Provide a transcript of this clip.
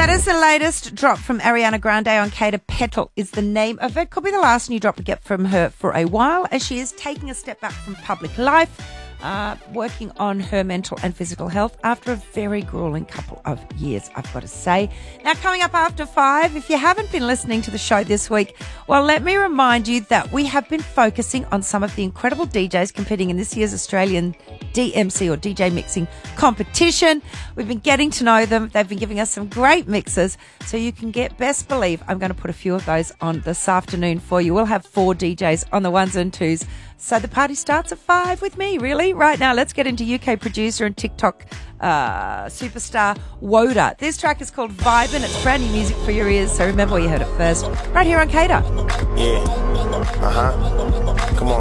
That is the latest drop from Ariana Grande on Kata. Petal is the name of it. Could be the last new drop we get from her for a while, as she is taking a step back from public life, working on her mental and physical health after a very grueling couple of years, I've got to say. Now, coming up after 5, if you haven't been listening to the show this week, well, let me remind you that we have been focusing on some of the incredible DJs competing in this year's Australian DMC or DJ mixing competition. We've been getting to know them. They've been giving us some great mixes, so you can best believe I'm going to put a few of those on this afternoon for you. We'll have 4 DJs on the ones and twos. So the party starts at 5 with me, really. Right now, let's get into UK producer and TikTok superstar Woda. This track is called Vibin'. It's brand new music for your ears, so remember where you heard it first. Right here on Kata. Yeah.